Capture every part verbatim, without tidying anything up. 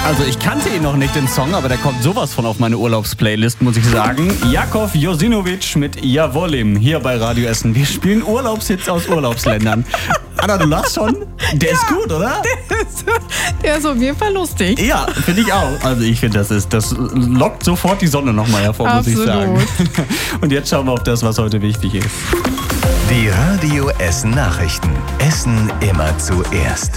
Also ich kannte ihn noch nicht, den Song, aber der kommt sowas von auf meine Urlaubsplaylist, muss ich sagen. Jakov Josinovic mit Ja Wolim hier bei Radio Essen. Wir spielen Urlaubshits aus Urlaubsländern. Anna, du lachst schon? Der ja, ist gut, oder? Der ist, der ist auf jeden Fall lustig. Ja, finde ich auch. Also ich finde, das ist, das lockt sofort die Sonne nochmal hervor, Absolut. muss ich sagen. Und jetzt schauen wir auf das, was heute wichtig ist. Die Radio Essen Nachrichten. Essen immer zuerst.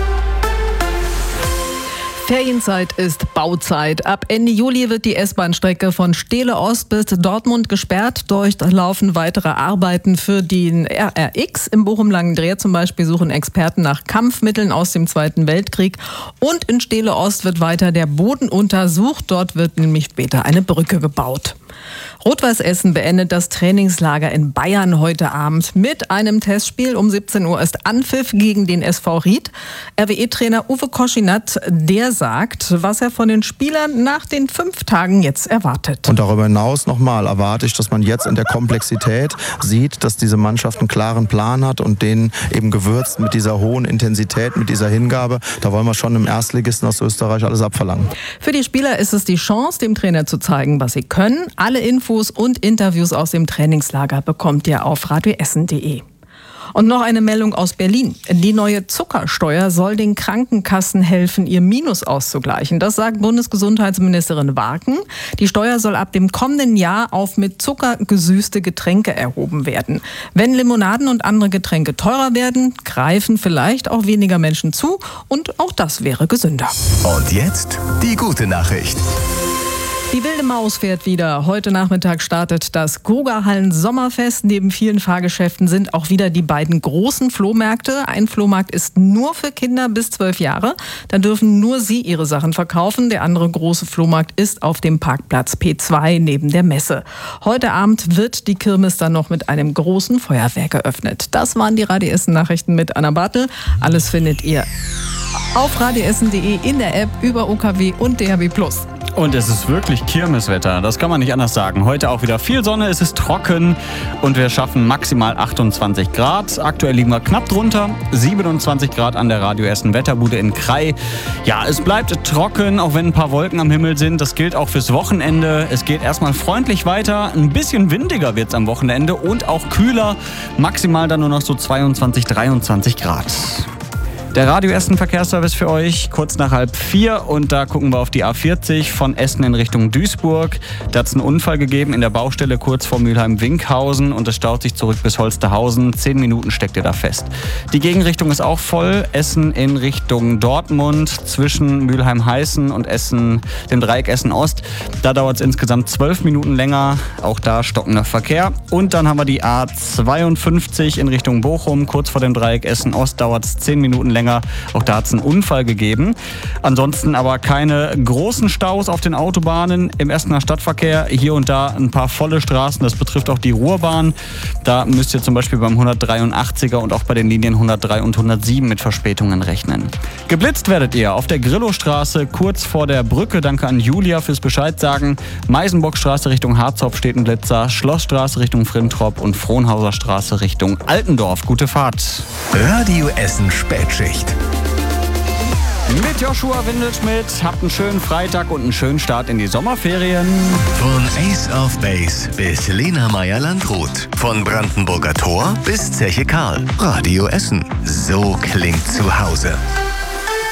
Ferienzeit ist Bauzeit. Ab Ende Juli wird die S-Bahn-Strecke von Steele Ost bis Dortmund gesperrt. Dort laufen weitere Arbeiten für den R R X. Im Bochum-Langendreer zum Beispiel suchen Experten nach Kampfmitteln aus dem Zweiten Weltkrieg. Und in Steele Ost wird weiter der Boden untersucht. Dort wird nämlich später eine Brücke gebaut. Rot-Weiß Essen beendet das Trainingslager in Bayern heute Abend mit einem Testspiel. Um siebzehn Uhr ist Anpfiff gegen den S V Ried. R W E-Trainer Uwe Koschinat, der sagt, was er von den Spielern nach den fünf Tagen jetzt erwartet. Und darüber hinaus nochmal erwarte ich, dass man jetzt in der Komplexität sieht, dass diese Mannschaft einen klaren Plan hat und den eben gewürzt mit dieser hohen Intensität, mit dieser Hingabe. Da wollen wir schon im Erstligisten aus Österreich alles abverlangen. Für die Spieler ist es die Chance, dem Trainer zu zeigen, was sie können. Alle Infos und Interviews aus dem Trainingslager bekommt ihr auf radioessen punkt de. Und noch eine Meldung aus Berlin. Die neue Zuckersteuer soll den Krankenkassen helfen, ihr Minus auszugleichen. Das sagt Bundesgesundheitsministerin Warken. Die Steuer soll ab dem kommenden Jahr auf mit Zucker gesüßte Getränke erhoben werden. Wenn Limonaden und andere Getränke teurer werden, greifen vielleicht auch weniger Menschen zu. Und auch das wäre gesünder. Und jetzt die gute Nachricht. Die wilde Maus fährt wieder. Heute Nachmittag startet das Grugahallen Sommerfest. Neben vielen Fahrgeschäften sind auch wieder die beiden großen Flohmärkte. Ein Flohmarkt ist nur für Kinder bis zwölf Jahre. Da dürfen nur sie ihre Sachen verkaufen. Der andere große Flohmarkt ist auf dem Parkplatz P zwei neben der Messe. Heute Abend wird die Kirmes dann noch mit einem großen Feuerwerk eröffnet. Das waren die Radio Essen Nachrichten mit Anna Bartel. Alles findet ihr auf radioessen punkt de, in der App, über O K W und D A B plus. Und es ist wirklich Kirmeswetter, das kann man nicht anders sagen. Heute auch wieder viel Sonne, es ist trocken und wir schaffen maximal achtundzwanzig Grad. Aktuell liegen wir knapp drunter, siebenundzwanzig Grad an der Radio Essen Wetterbude in Krai. Ja, es bleibt trocken, auch wenn ein paar Wolken am Himmel sind. Das gilt auch fürs Wochenende. Es geht erstmal freundlich weiter. Ein bisschen windiger wird es am Wochenende und auch kühler. Maximal dann nur noch so zweiundzwanzig, dreiundzwanzig Grad. Der Radio Essen Verkehrsservice für euch, kurz nach halb vier, und da gucken wir auf die A vierzig von Essen in Richtung Duisburg. Da hat es einen Unfall gegeben in der Baustelle kurz vor Mülheim-Winkhausen und es staut sich zurück bis Holsterhausen. Zehn Minuten steckt ihr da fest. Die Gegenrichtung ist auch voll. Essen in Richtung Dortmund zwischen Mülheim-Heißen und Essen, dem Dreieck Essen-Ost. Da dauert es insgesamt zwölf Minuten länger. Auch da stockender Verkehr. Und dann haben wir die A zweiundfünfzig in Richtung Bochum. Kurz vor dem Dreieck Essen-Ost dauert es zehn Minuten länger. Auch da hat es einen Unfall gegeben. Ansonsten aber keine großen Staus auf den Autobahnen im Essener Stadtverkehr. Hier und da ein paar volle Straßen. Das betrifft auch die Ruhrbahn. Da müsst ihr zum Beispiel beim hundertdreiundachtziger und auch bei den Linien hundertdrei und hundertsieben mit Verspätungen rechnen. Geblitzt werdet ihr auf der Grillowstraße kurz vor der Brücke. Danke an Julia fürs Bescheid sagen. Meisenbockstraße Richtung Harzopf steht ein Blitzer. Schlossstraße Richtung Frintrop und Frohnhauser Straße Richtung Altendorf. Gute Fahrt. Radio Essen Spätschicht. Mit Joshua Windelschmidt. Habt einen schönen Freitag und einen schönen Start in die Sommerferien. Von Ace of Base bis Lena Meyer-Landrut. Von Brandenburger Tor bis Zeche Karl. Radio Essen. So klingt zu Hause.